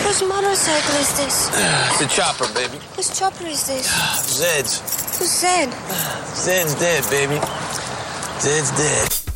Whose motorcycle is this? It's a chopper, baby. Whose chopper is this? Zed's. Who's Zed? Zed's dead, baby. Zed's dead.